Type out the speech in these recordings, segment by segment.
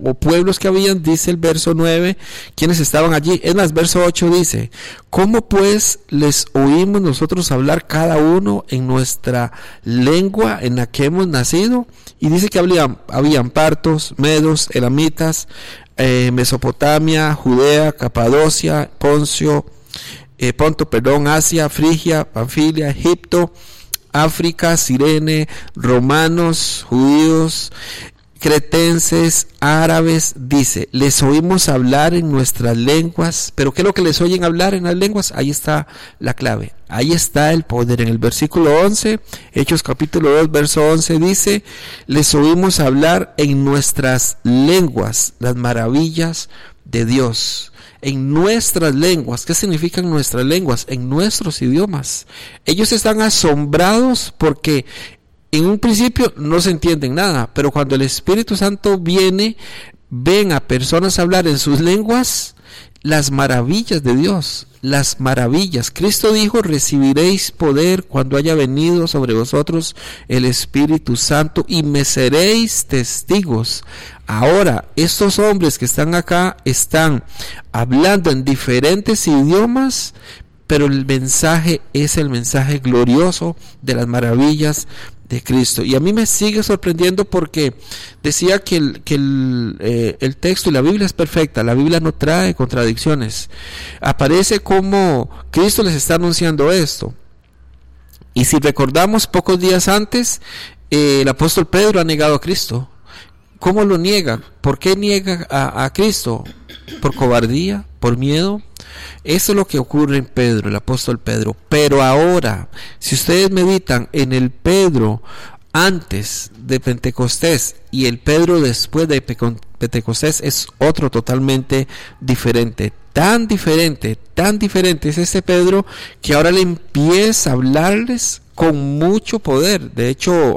o pueblos que habían, dice el verso 9, quienes estaban allí. Es más, verso 8 dice: ¿cómo pues les oímos nosotros hablar cada uno en nuestra lengua en la que hemos nacido? Y dice que habían partos, medos, elamitas, Mesopotamia, Judea, Capadocia, Ponto, Asia, Frigia, Panfilia, Egipto, África, Cirene, romanos, judíos, cretenses, árabes. Dice, les oímos hablar en nuestras lenguas. ¿Pero qué es lo que les oyen hablar en las lenguas? Ahí está la clave, ahí está el poder. En el versículo 11, Hechos capítulo 2, verso 11 dice: les oímos hablar en nuestras lenguas las maravillas de Dios. En nuestras lenguas. ¿Qué significan nuestras lenguas? En nuestros idiomas. Ellos están asombrados porque en un principio no se entienden nada, pero cuando el Espíritu Santo viene, ven a personas hablar en sus lenguas las maravillas de Dios, las maravillas. Cristo dijo: recibiréis poder cuando haya venido sobre vosotros el Espíritu Santo y me seréis testigos. Ahora, estos hombres que están acá están hablando en diferentes idiomas, pero el mensaje es el mensaje glorioso de las maravillas de Cristo. Y a mí me sigue sorprendiendo porque decía que el texto y la Biblia es perfecta. La Biblia no trae contradicciones. Aparece como Cristo les está anunciando esto. Y si recordamos, pocos días antes, el apóstol Pedro ha negado a Cristo. ¿Cómo lo niega? ¿Por qué niega a Cristo? ¿Por cobardía? ¿Por miedo? Eso es lo que ocurre en Pedro, el apóstol Pedro. Pero ahora, si ustedes meditan en el Pedro antes de Pentecostés y el Pedro después de Pentecostés, es otro totalmente diferente. Tan diferente es este Pedro que ahora le empieza a hablarles con mucho poder. De hecho,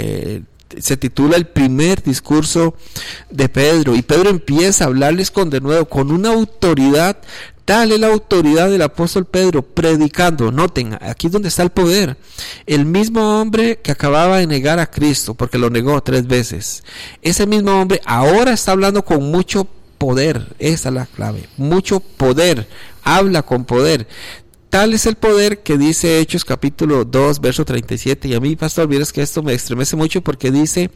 se titula el primer discurso de Pedro, y Pedro empieza a hablarles con una autoridad. Tal es la autoridad del apóstol Pedro predicando. Noten, aquí es donde está el poder. El mismo hombre que acababa de negar a Cristo, porque lo negó 3 veces, ese mismo hombre ahora está hablando con mucho poder. Esa es la clave, mucho poder, habla con poder. Tal es el poder que dice Hechos capítulo 2, verso 37, y a mí, pastor, vieras que esto me estremece mucho porque dice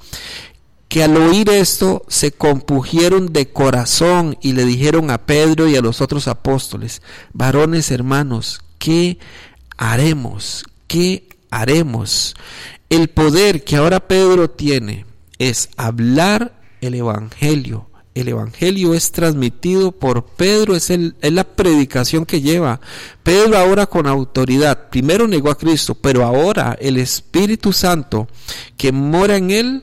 que al oír esto se compungieron de corazón y le dijeron a Pedro y a los otros apóstoles: varones hermanos, ¿qué haremos? ¿Qué haremos? El poder que ahora Pedro tiene es hablar el evangelio. El evangelio es transmitido por Pedro, es la predicación que lleva. Pedro ahora con autoridad, primero negó a Cristo, pero ahora el Espíritu Santo que mora en él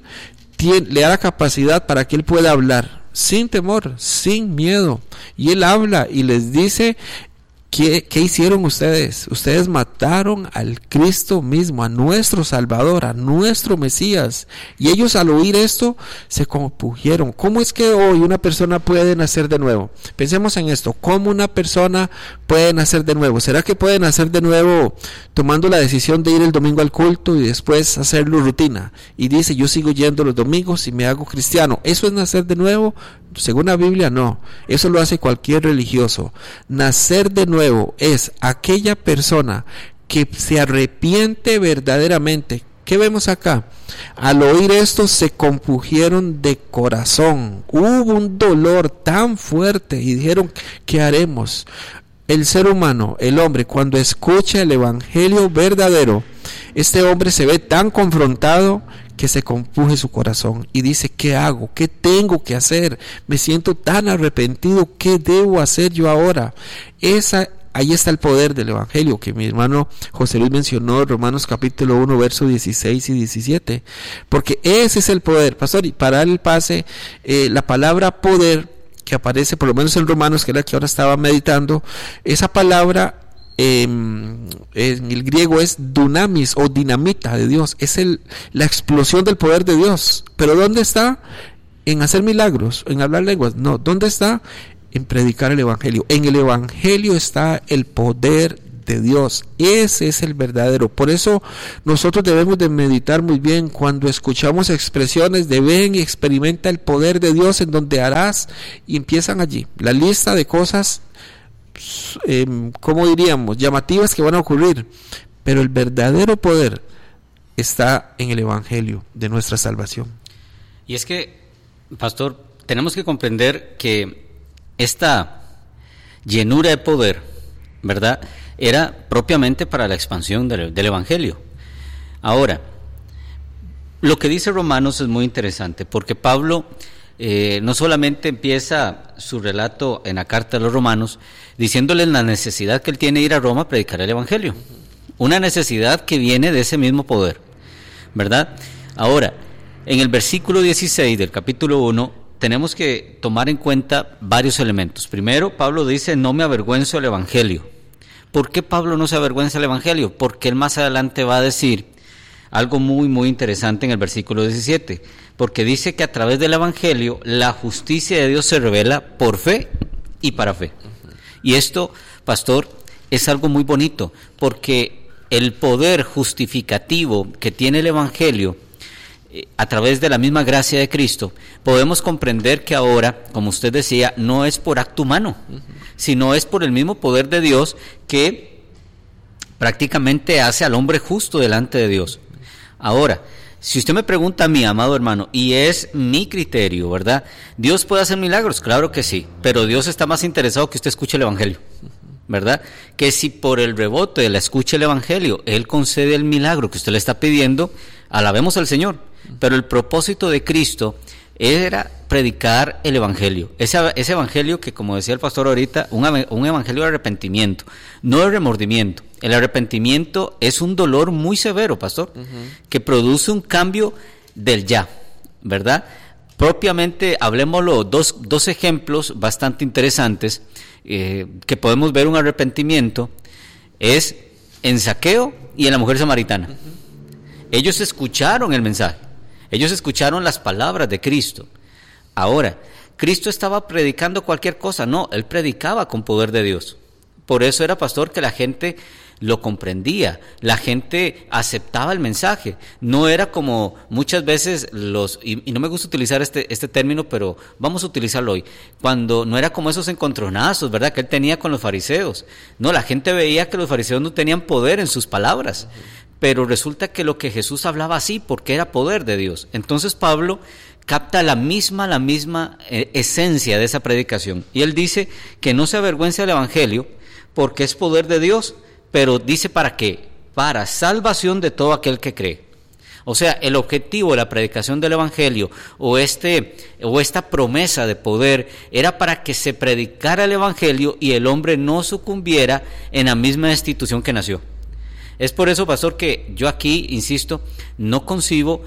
le da la capacidad para que él pueda hablar sin temor, sin miedo. Y él habla y les dice: ¿qué hicieron ustedes? Ustedes mataron al Cristo mismo, a nuestro Salvador, a nuestro Mesías. Y ellos al oír esto se compungieron. ¿Cómo es que hoy una persona puede nacer de nuevo? Pensemos en esto. ¿Cómo una persona puede nacer de nuevo? ¿Será que puede nacer de nuevo tomando la decisión de ir el domingo al culto y después hacerlo rutina? Y dice: yo sigo yendo los domingos y me hago cristiano. ¿Eso es nacer de nuevo? Según la Biblia, no. Eso lo hace cualquier religioso. Nacer de nuevo es aquella persona que se arrepiente verdaderamente. ¿Qué vemos acá? Al oír esto se compungieron de corazón. Hubo un dolor tan fuerte y dijeron: ¿qué haremos? El ser humano, el hombre, cuando escucha el evangelio verdadero, este hombre se ve tan confrontado que se compunge su corazón y dice: ¿qué hago? ¿Qué tengo que hacer? Me siento tan arrepentido. ¿Qué debo hacer yo ahora? Ahí está el poder del evangelio que mi hermano José Luis mencionó, Romanos capítulo 1, versos 16 y 17. Porque ese es el poder, pastor. Y para el pase, la palabra poder que aparece por lo menos en Romanos, que es la que ahora estaba meditando, esa palabra en el griego es dunamis o dinamita de Dios. Es la explosión del poder de Dios. Pero ¿dónde está? En hacer milagros, en hablar lenguas. No, ¿dónde está? En predicar el evangelio. En el evangelio está el poder de Dios. Ese es el verdadero. Por eso nosotros debemos de meditar muy bien cuando escuchamos expresiones de ven y experimenta el poder de Dios en donde harás, y empiezan allí la lista de cosas, ¿cómo diríamos?, llamativas que van a ocurrir, pero el verdadero poder está en el Evangelio de nuestra salvación. Y es que, pastor, tenemos que comprender que esta llenura de poder, ¿verdad?, era propiamente para la expansión del Evangelio. Ahora, lo que dice Romanos es muy interesante, porque Pablo no solamente empieza su relato en la carta de los Romanos diciéndoles la necesidad que él tiene de ir a Roma a predicar el Evangelio, una necesidad que viene de ese mismo poder, ¿verdad? Ahora, en el versículo 16 del capítulo 1 tenemos que tomar en cuenta varios elementos. Primero, Pablo dice, no me avergüenzo del Evangelio. ¿Por qué Pablo no se avergüenza del Evangelio? Porque él más adelante va a decir algo muy, muy interesante en el versículo 17, porque dice que a través del Evangelio la justicia de Dios se revela por fe y para fe. Y esto, pastor, es algo muy bonito, porque el poder justificativo que tiene el Evangelio, a través de la misma gracia de Cristo, podemos comprender que ahora, como usted decía, no es por acto humano, sino es por el mismo poder de Dios que prácticamente hace al hombre justo delante de Dios. Ahora, si usted me pregunta a mí, amado hermano, y es mi criterio, ¿verdad? ¿Dios puede hacer milagros? Claro que sí, pero Dios está más interesado que usted escuche el Evangelio, ¿verdad? Que si por el rebote de la escucha el Evangelio, Él concede el milagro que usted le está pidiendo, alabemos al Señor. Pero el propósito de Cristo era predicar el Evangelio, ese Evangelio que, como decía el pastor ahorita, un Evangelio de arrepentimiento, no de remordimiento. El arrepentimiento es un dolor muy severo, pastor, que produce un cambio del ya, ¿verdad? Propiamente, hablemoslo, dos ejemplos bastante interesantes que podemos ver un arrepentimiento, es en Zaqueo y en la mujer samaritana. Ellos escucharon el mensaje, ellos escucharon las palabras de Cristo. Ahora, Cristo estaba predicando cualquier cosa, no, Él predicaba con poder de Dios. Por eso era, pastor, que la gente lo comprendía, la gente aceptaba el mensaje. No era como muchas veces y no me gusta utilizar este término, pero vamos a utilizarlo hoy, cuando no era como esos encontronazos, ¿verdad?, que Él tenía con los fariseos. No, la gente veía que los fariseos no tenían poder en sus palabras. Pero resulta que lo que Jesús hablaba así, porque era poder de Dios. Entonces Pablo capta la misma esencia de esa predicación. Y él dice que no se avergüenza del Evangelio, porque es poder de Dios, pero dice ¿para qué? Para salvación de todo aquel que cree. O sea, el objetivo de la predicación del Evangelio o esta promesa de poder era para que se predicara el Evangelio y el hombre no sucumbiera en la misma destitución que nació. Es por eso, pastor, que yo aquí, insisto, no concibo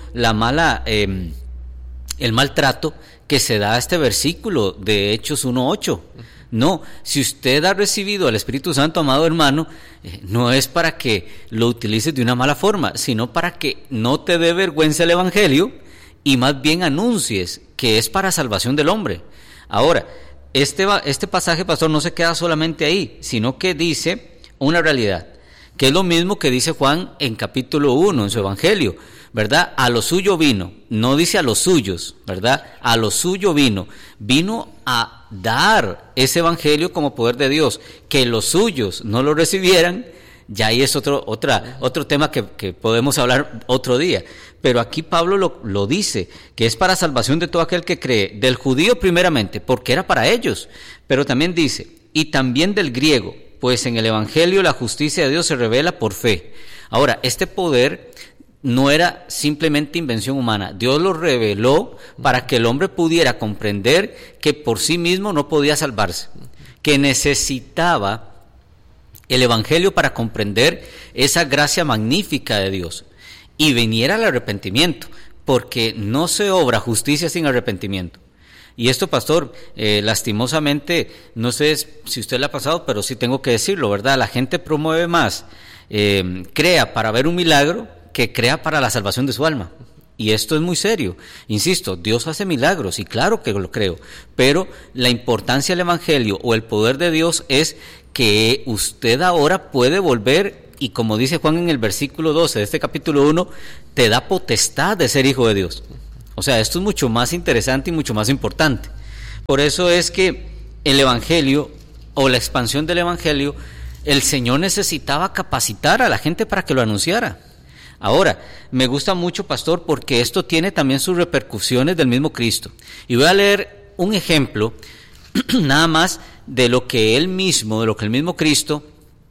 el maltrato que se da a este versículo de Hechos 1:8. No, si usted ha recibido al Espíritu Santo, amado hermano, no es para que lo utilices de una mala forma, sino para que no te dé vergüenza el Evangelio y más bien anuncies que es para salvación del hombre. Ahora, este pasaje, pastor, no se queda solamente ahí, sino que dice una realidad, que es lo mismo que dice Juan en capítulo 1 en su Evangelio, ¿verdad? A lo suyo vino, no dice a los suyos, ¿verdad? A lo suyo vino a dar ese Evangelio como poder de Dios. Que los suyos no lo recibieran, ya ahí es otro tema que podemos hablar otro día. Pero aquí Pablo lo dice, que es para salvación de todo aquel que cree, del judío primeramente, porque era para ellos, pero también dice, y también del griego, pues en el Evangelio la justicia de Dios se revela por fe. Ahora, este poder no era simplemente invención humana. Dios lo reveló para que el hombre pudiera comprender que por sí mismo no podía salvarse, que necesitaba el Evangelio para comprender esa gracia magnífica de Dios y viniera el arrepentimiento, porque no se obra justicia sin arrepentimiento. Y esto, pastor, lastimosamente, no sé si usted le ha pasado, pero sí tengo que decirlo, ¿verdad? La gente promueve más, crea para ver un milagro, que crea para la salvación de su alma. Y esto es muy serio. Insisto, Dios hace milagros, y claro que lo creo, pero la importancia del Evangelio o el poder de Dios es que usted ahora puede volver, y como dice Juan en el versículo 12 de este capítulo 1, te da potestad de ser hijo de Dios. O sea, esto es mucho más interesante y mucho más importante. Por eso es que el Evangelio o la expansión del Evangelio, el Señor necesitaba capacitar a la gente para que lo anunciara. Ahora, me gusta mucho, pastor, porque esto tiene también sus repercusiones del mismo Cristo. Y voy a leer un ejemplo, nada más, de lo que el mismo Cristo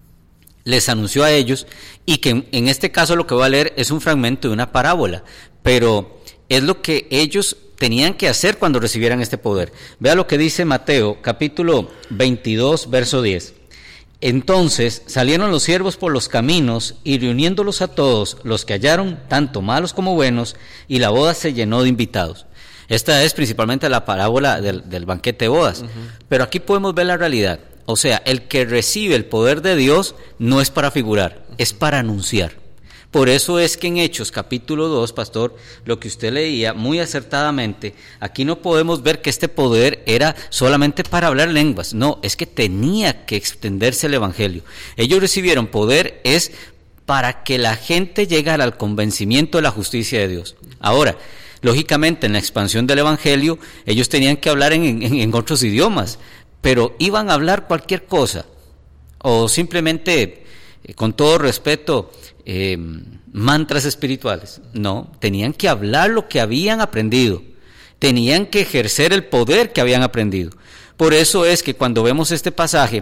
les anunció a ellos, y que en este caso lo que voy a leer es un fragmento de una parábola, pero es lo que ellos tenían que hacer cuando recibieran este poder. Vea lo que dice Mateo, capítulo 22, verso 10. Entonces salieron los siervos por los caminos, y reuniéndolos a todos los que hallaron, tanto malos como buenos, y la boda se llenó de invitados. Esta es principalmente la parábola del banquete de bodas. Pero aquí podemos ver la realidad. O sea, el que recibe el poder de Dios no es para figurar, es para anunciar. Por eso es que en Hechos capítulo 2, pastor, lo que usted leía muy acertadamente, aquí no podemos ver que este poder era solamente para hablar lenguas. No, es que tenía que extenderse el Evangelio. Ellos recibieron poder es para que la gente llegara al convencimiento de la justicia de Dios. Ahora, lógicamente, en la expansión del Evangelio, ellos tenían que hablar en otros idiomas, pero iban a hablar cualquier cosa, o simplemente, con todo respeto, mantras espirituales. No, tenían que hablar lo que habían aprendido, tenían que ejercer el poder que habían aprendido. Por eso es que cuando vemos este pasaje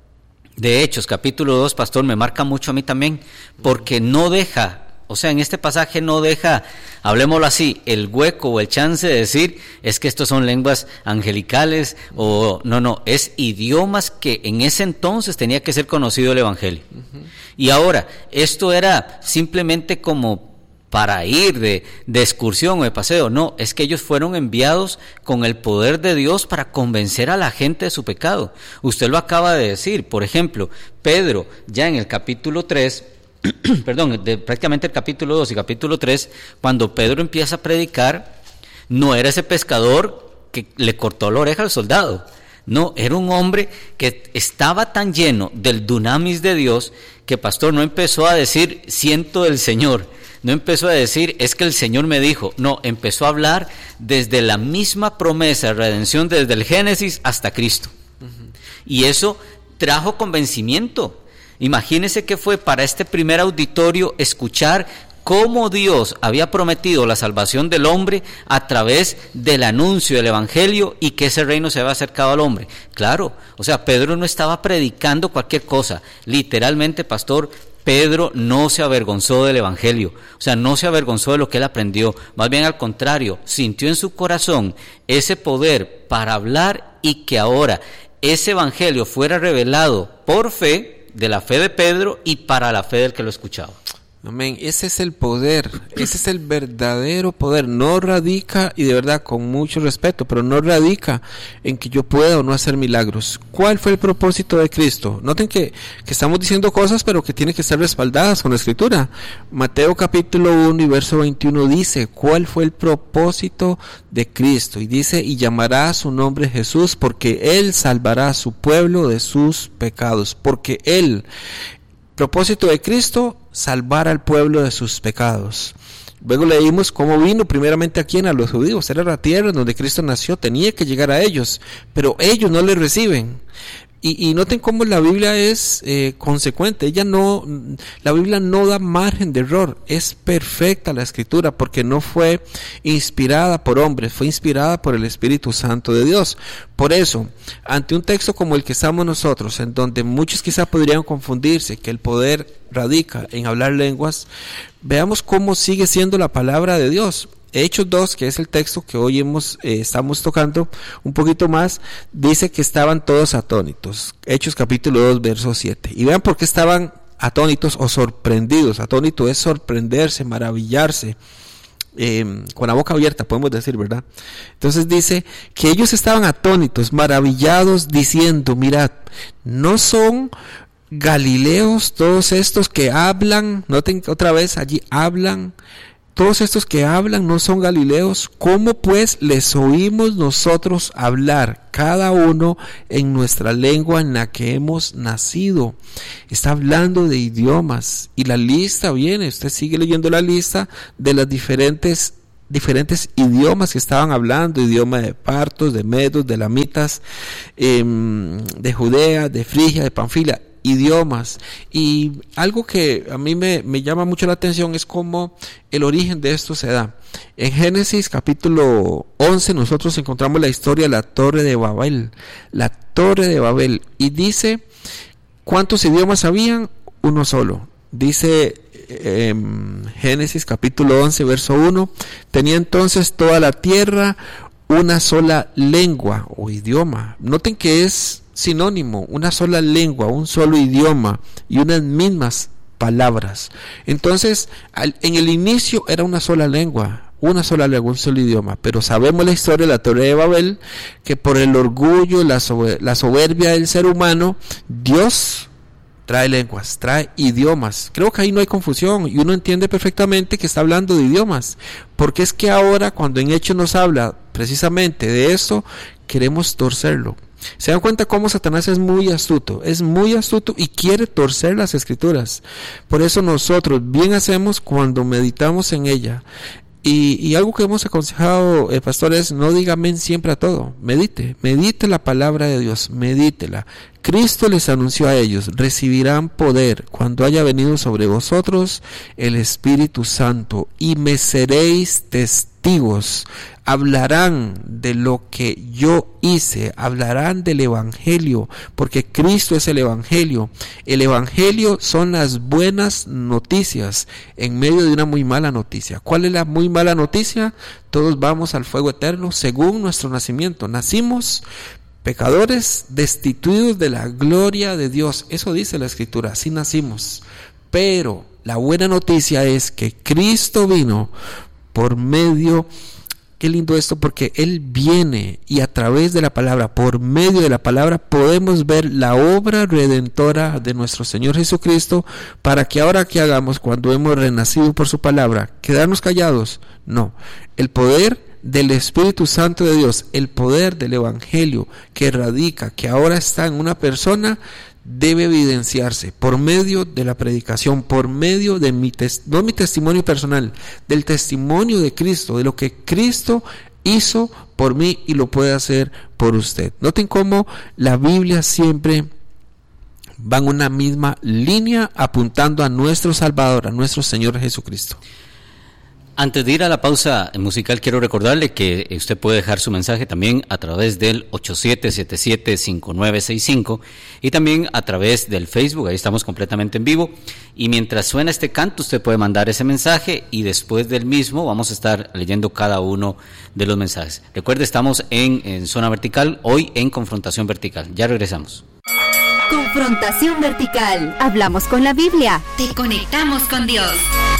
de Hechos, capítulo 2, pastor, me marca mucho a mí también, porque no deja, o sea, en este pasaje no deja, hablemoslo así, el hueco o el chance de decir, es que estos son lenguas angelicales, o no, es idiomas que en ese entonces tenía que ser conocido el Evangelio. Y ahora, esto era simplemente como para ir de excursión o de paseo. No, es que ellos fueron enviados con el poder de Dios para convencer a la gente de su pecado. Usted lo acaba de decir. Por ejemplo, Pedro, ya en el capítulo 3, prácticamente el capítulo 2 y capítulo 3, cuando Pedro empieza a predicar, no era ese pescador que le cortó la oreja al soldado. No, era un hombre que estaba tan lleno del dunamis de Dios que, pastor, no empezó a decir, siento del Señor, no empezó a decir, es que el Señor me dijo, no, empezó a hablar desde la misma promesa de redención, desde el Génesis hasta Cristo. Y eso trajo convencimiento. Imagínese que fue para este primer auditorio escuchar cómo Dios había prometido la salvación del hombre a través del anuncio del Evangelio y que ese reino se había acercado al hombre. Claro, o sea, Pedro no estaba predicando cualquier cosa. Literalmente, pastor, Pedro no se avergonzó del Evangelio, o sea, no se avergonzó de lo que él aprendió. Más bien al contrario, sintió en su corazón ese poder para hablar y que ahora ese Evangelio fuera revelado por fe, de la fe de Pedro y para la fe del que lo escuchaba. Amén. Ese es el poder, ese es el verdadero poder. No radica, y de verdad con mucho respeto, pero no radica en que yo pueda o no hacer milagros. ¿Cuál fue el propósito de Cristo? Noten que estamos diciendo cosas, pero que tienen que ser respaldadas con la Escritura. Mateo capítulo 1 y verso 21 dice, ¿cuál fue el propósito de Cristo? Y dice, y llamará a su nombre Jesús, porque Él salvará a su pueblo de sus pecados. Porque Él, propósito de Cristo, salvar al pueblo de sus pecados. Luego leímos cómo vino primeramente aquí a los judíos. Era la tierra donde Cristo nació, tenía que llegar a ellos, pero ellos no le reciben. Y noten cómo la Biblia es consecuente. La Biblia no da margen de error. Es perfecta la Escritura porque no fue inspirada por hombres, fue inspirada por el Espíritu Santo de Dios. Por eso, ante un texto como el que estamos nosotros, en donde muchos quizá podrían confundirse que el poder radica en hablar lenguas, veamos cómo sigue siendo la palabra de Dios. Hechos 2, que es el texto que hoy estamos tocando un poquito más, dice que estaban todos atónitos. Hechos capítulo 2, verso 7. Y vean por qué estaban atónitos o sorprendidos. Atónito es sorprenderse, maravillarse, con la boca abierta, podemos decir, ¿verdad? Entonces dice que ellos estaban atónitos, maravillados, diciendo, mirad, no son Galileos todos estos que hablan, noten otra vez allí, hablan todos estos que hablan no son galileos, ¿cómo pues les oímos nosotros hablar, cada uno en nuestra lengua en la que hemos nacido? Está hablando de idiomas, y la lista viene, usted sigue leyendo la lista de las diferentes idiomas que estaban hablando, idioma de partos, de medos, de lamitas, de Judea, de Frigia, de Panfilia, idiomas. Y algo que a mí me llama mucho la atención es cómo el origen de esto se da. En Génesis capítulo 11 nosotros encontramos la historia de la Torre de Babel, y dice, ¿cuántos idiomas habían? Uno solo. Dice Génesis capítulo 11 verso 1, tenía entonces toda la tierra una sola lengua o idioma. Noten que es sinónimo, una sola lengua, un solo idioma y unas mismas palabras. Entonces, en el inicio era una sola lengua, un solo idioma, pero sabemos la historia de la Torre de Babel, que por el orgullo, la soberbia del ser humano, Dios trae lenguas, trae idiomas. Creo que ahí no hay confusión y uno entiende perfectamente que está hablando de idiomas, porque es que ahora cuando en Hechos nos habla precisamente de eso, queremos torcerlo. ¿Se dan cuenta cómo Satanás es muy astuto y quiere torcer las escrituras? Por eso nosotros bien hacemos cuando meditamos en ella. Y algo que hemos aconsejado, pastor, es no diga amén siempre a todo. Medite la palabra de Dios, medítela. Cristo les anunció a ellos, recibirán poder cuando haya venido sobre vosotros el Espíritu Santo y me seréis testigos. Hablarán de lo que yo hice, hablarán del Evangelio, porque Cristo es el Evangelio. El Evangelio son las buenas noticias en medio de una muy mala noticia. ¿Cuál es la muy mala noticia? Todos vamos al fuego eterno según nuestro nacimiento. Nacimos pecadores, destituidos de la gloria de Dios. Eso dice la Escritura, así nacimos. Pero la buena noticia es que Cristo vino por medio, qué lindo esto, porque Él viene y a través de la palabra, por medio de la palabra, podemos ver la obra redentora de nuestro Señor Jesucristo, para que ahora que hagamos cuando hemos renacido por su palabra, quedarnos callados. No, el poder del Espíritu Santo de Dios, el poder del Evangelio que radica, que ahora está en una persona, debe evidenciarse por medio de la predicación, por medio de no mi testimonio personal, del testimonio de Cristo, de lo que Cristo hizo por mí y lo puede hacer por usted. Noten cómo la Biblia siempre va en una misma línea apuntando a nuestro Salvador, a nuestro Señor Jesucristo. Antes de ir a la pausa musical, quiero recordarle que usted puede dejar su mensaje también a través del 8777-5965 y también a través del Facebook, ahí estamos completamente en vivo. Y mientras suena este canto, usted puede mandar ese mensaje y después del mismo vamos a estar leyendo cada uno de los mensajes. Recuerde, estamos en Zona Vertical, hoy en Confrontación Vertical. Ya regresamos. Confrontación Vertical. Hablamos con la Biblia. Te conectamos con Dios.